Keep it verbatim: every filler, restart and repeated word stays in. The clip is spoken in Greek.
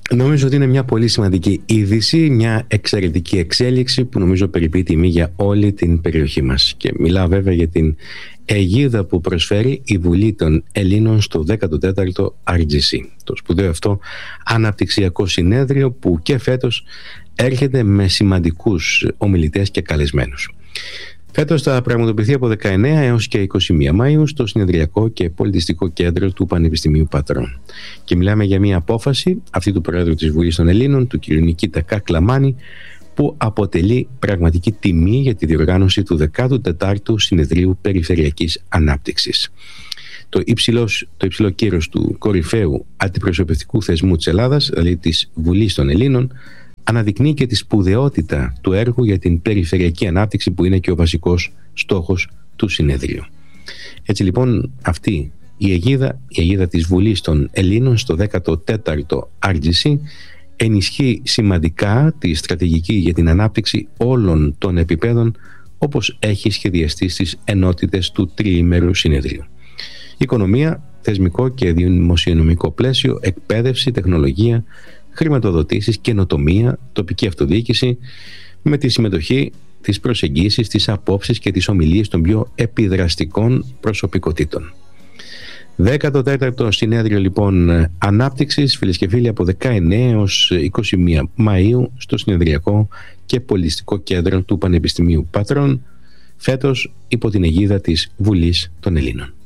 Νομίζω ότι είναι μια πολύ σημαντική είδηση, μια εξαιρετική εξέλιξη που νομίζω περιποιεί τιμή για όλη την περιοχή μας. Και μιλάω βέβαια για την αιγίδα που προσφέρει η Βουλή των Ελλήνων στο δέκατο τέταρτο αρ τζι σι. Το σπουδαίο αυτό αναπτυξιακό συνέδριο που και φέτος έρχεται με σημαντικούς ομιλητές και καλεσμένους. Φέτος θα πραγματοποιηθεί από δεκαεννέα έως και είκοσι μία Μαΐου στο Συνεδριακό και Πολιτιστικό Κέντρο του Πανεπιστημίου Πατρών. Και μιλάμε για μια απόφαση, αυτή του Προέδρου της Βουλής των Ελλήνων, του κ. Νικήτα Κακλαμάνη, που αποτελεί πραγματική τιμή για τη διοργάνωση του δέκατου τετάρτου Συνεδρίου Περιφερειακής Ανάπτυξης. Το, υψηλός, το υψηλό κύρος του κορυφαίου αντιπροσωπευτικού θεσμού της Ελλάδας, δηλαδή της Βουλής των Ελλήνων, αναδεικνύει και τη σπουδαιότητα του έργου για την περιφερειακή ανάπτυξη που είναι και ο βασικός στόχος του συνεδρίου. Έτσι λοιπόν αυτή η αιγίδα, η αιγίδα της Βουλής των Ελλήνων στο δέκατο τέταρτο αρ τζι σι ενισχύει σημαντικά τη στρατηγική για την ανάπτυξη όλων των επιπέδων όπως έχει σχεδιαστεί στις ενότητες του τριήμερου συνεδρίου. Οικονομία, θεσμικό και δημοσιονομικό πλαίσιο, εκπαίδευση, τεχνολογία, χρηματοδοτήσεις, καινοτομία, τοπική αυτοδιοίκηση, με τη συμμετοχή, τις προσεγγίσεις, τις απόψεις και τις ομιλίες των πιο επιδραστικών προσωπικότητων. δέκατο τέταρτο Συνέδριο λοιπόν Ανάπτυξης, φίλες και φίλοι, από δεκαεννέα έως είκοσι μία Μαΐου στο Συνεδριακό και Πολιτιστικό Κέντρο του Πανεπιστημίου Πατρών, φέτος υπό την αιγίδα της Βουλής των Ελλήνων.